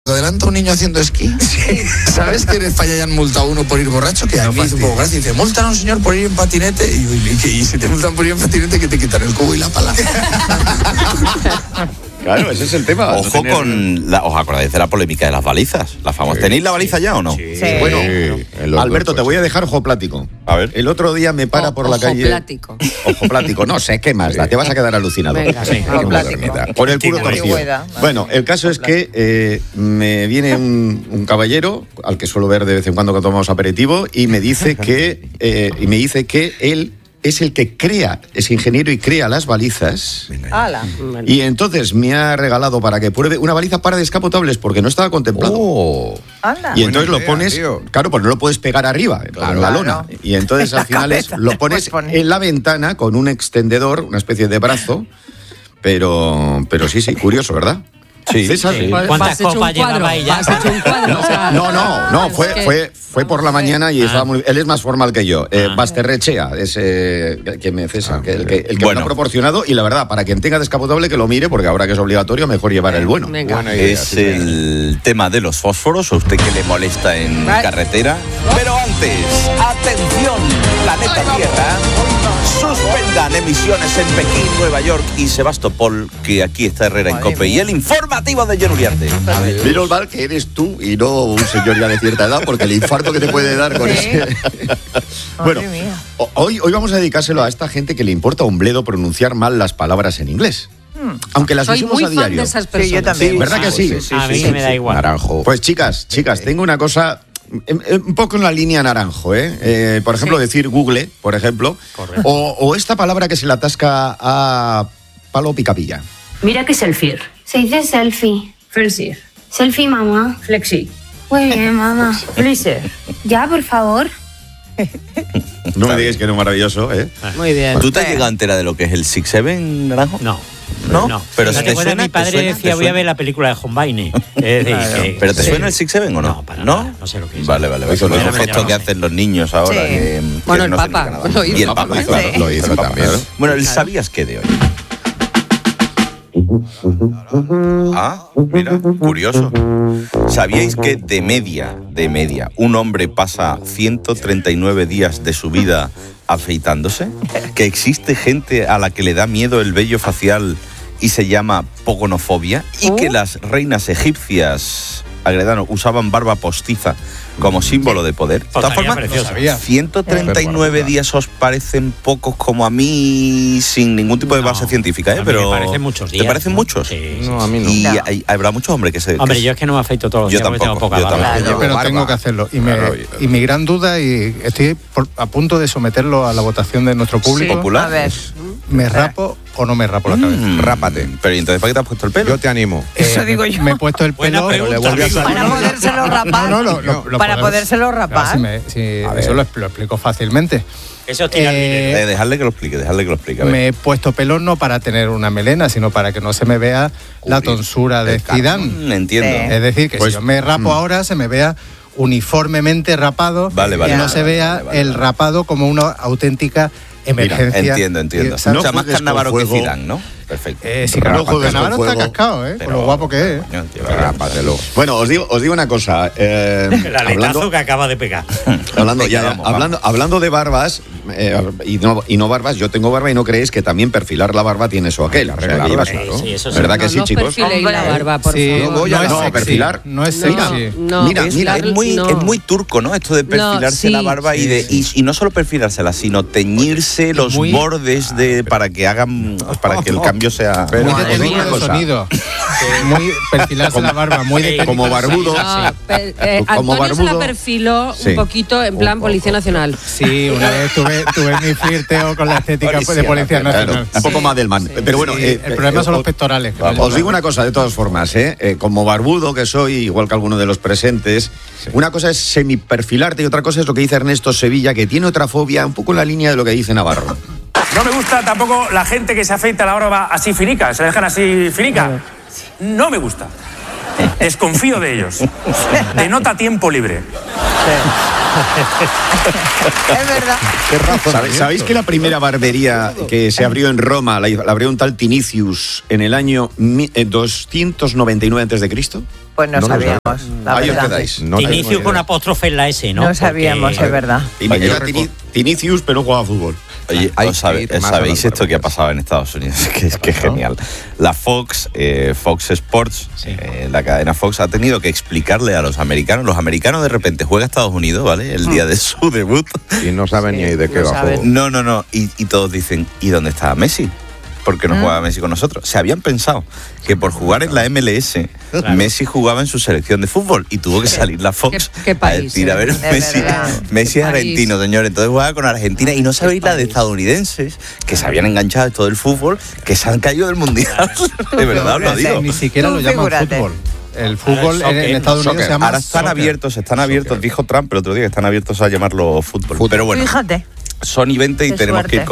Adelanta un niño haciendo esquí. ¿Sabes que en España ya han multado a uno por ir borracho? Que a mí es un poco gracia. Dice, multan a un señor por ir en patinete. Y si te multan por ir en patinete, que te quitan el cubo y la pala. Claro, ese es el tema. Ojo ¿os acordáis de la polémica de las balizas? La famosa. Sí, ¿tenéis la baliza ya o no? Sí. Bueno, Alberto, te voy a dejar ojoplático. A ver. El otro día me para por la calle. Ojoplático. No sé qué más da. Te vas a quedar alucinado. Venga, por el culo torcido. Bueno, el caso es que me viene un caballero al que suelo ver de vez en cuando tomamos aperitivo y me dice que él es el que es ingeniero y crea las balizas. Y entonces me ha regalado para que pruebe una baliza para descapotables porque no estaba contemplado. Y entonces lo pones, claro, pues no lo puedes pegar arriba, en la lona. Y entonces al final lo pones en la ventana con un extendedor, una especie de brazo. Pero sí, curioso, ¿verdad? Sí. ¿Cuántas copas llevaba ella? No, fue por la mañana y estaba él es más formal que yo. Basterrechea es que me cesa, el que me lo ha proporcionado. Y la verdad, para quien tenga descapotable que lo mire, porque ahora que es obligatorio, mejor llevar el bueno. Es el tema de los fósforos, a usted que le molesta en carretera. Pero antes, atención, planeta Tierra. Suspendan emisiones en Pekín, Nueva York y Sebastopol, que aquí está Herrera en COPE. Y el informativo de Jen Uriarte. Menos mal que eres tú y no un señor ya de cierta edad, porque el infarto que te puede dar con ese. Bueno, hoy vamos a dedicárselo a esta gente que le importa un bledo pronunciar mal las palabras en inglés. Aunque las usemos a diario. De esas personas. Sí, yo también. ¿Verdad que sí? A mí me da igual. Naranjo. Pues chicas, tengo una cosa un poco en la línea naranjo, por ejemplo, decir Google, por ejemplo, o esta palabra que se le atasca a palo picapilla. Mira que selfie. Se dice selfie. Flexi. Selfie, mamá. Flexi. Muy bien, mamá. Flexe. Ya, por favor. No me digas que no es maravilloso, Muy bien. ¿Tú te has llegado a enterar de lo que es el 6-7, Naranjo? No. Pero ¿te suena? Mi padre decía, voy a ver la película de Hombaine. ¿Pero te suena el 6-7 o no? No, para nada. No sé lo que es. Vale. Eso es los gestos que hacen los niños ahora. Bueno, el Papa lo hizo. Y el Papa lo hizo también. Bueno, el ¿sabías qué de hoy? Mira, curioso. ¿Sabíais que de media, un hombre pasa 139 días de su vida afeitándose? ¿Que existe gente a la que le da miedo el vello facial y se llama pogonofobia? ¿Y que las reinas egipcias, Agredano, usaban barba postiza como símbolo de poder? De todas formas, 139 días os parecen pocos como a mí, sin ningún tipo de base científica, pero me parecen muchos días. ¿Te parecen muchos? Sí. No, a mí no. Y habrá muchos hombres que se... Hombre, yo es que no me afeito todos los días porque tengo poca barba. Pero tengo que hacerlo. Y mi gran duda, y estoy a punto de someterlo a la votación de nuestro público. Popular. A ver. ¿Me rapo o no me rapo la cabeza? Rápate. Pero ¿y entonces para qué te has puesto el pelo? Yo te animo. Eso digo yo. Me he puesto el pelo, pero le volví a salir. Para podérselo rapar. Para podérselo rapar. Eso lo explico fácilmente. Eso tiene Dejarle que lo explique. Me he puesto pelo no para tener una melena, sino para que no se me vea la tonsura de Zidane. Entiendo. Es decir, que si yo me rapo ahora, se me vea uniformemente rapado y no se vea el rapado como una auténtica emergencia. Entiendo. No o sea, más Cannavaro que Zidane, ¿no? Perfecto. Sí, claro, Cannavaro está cascado, por lo guapo que es. Rápatelo. Bueno, os digo una cosa. el aletazo que acaba de pegar. Hablando de barbas y no barbas, yo tengo barba y no creéis que también perfilar la barba tiene eso aquel. Arreglarla, claro. Sí, eso sí. ¿Verdad que sí, chicos? La barba, por favor. No, perfilar. No es sexy. Mira, es muy turco, ¿no? Esto de perfilarse la barba y no solo perfilársela, sino teñirse los bordes para que para que el cambio sea... Pero muy detenido el sonido. Muy perfilarse la barba, muy detenido. Como barbudo. Antonio se la perfiló un poquito en plan Policía Nacional. Sí, una vez tuve mi flirteo con la estética de Policía Nacional. Un poco más del man. Pero bueno, el problema son los pectorales. Os digo una cosa, de todas formas, como barbudo que soy, igual que alguno de los presentes, una cosa es semiperfilarte y otra cosa es lo que dice Ernesto Sevilla, que tiene otra fobia, un poco en la línea de lo que dice Navarro. No me gusta tampoco la gente que se afeita la barba así finica, se la dejan así finica. No me gusta. Desconfío de ellos. Denota tiempo libre. Es verdad. ¿Sabéis que la primera barbería que se abrió en Roma la abrió un tal Tinicius en el año 299 a.C.? Pues no sabíamos, la ahí verdad. os quedáis. Inicio con apóstrofe en la S, ¿no? No sabíamos, es verdad. Y me llama Tinicius, pero no jugaba a fútbol. Oye, ¿sabéis esto que ha pasado en Estados Unidos? Que es genial. La Fox Sports, la cadena Fox, ha tenido que explicarle a los americanos. Los americanos de repente juega a Estados Unidos, ¿vale? El día de su debut. Y no saben ni de qué va a jugar. No. Y todos dicen, ¿y dónde está Messi? Porque no jugaba Messi con nosotros. Se habían pensado que por jugar en la MLS, Messi jugaba en su selección de fútbol y tuvo que salir la Fox ¿Qué país, a decir, a ver, Messi es argentino, señor. Entonces jugaba con Argentina y no sabéis la de estadounidenses que se habían enganchado de todo el fútbol, que se han caído del Mundial. De verdad os lo digo. Ni siquiera lo llaman fútbol. El fútbol en Estados Unidos se llama ahora están abiertos, dijo Trump el otro día, que están abiertos a llamarlo fútbol. Pero bueno, fíjate. son y 20 y tenemos que ir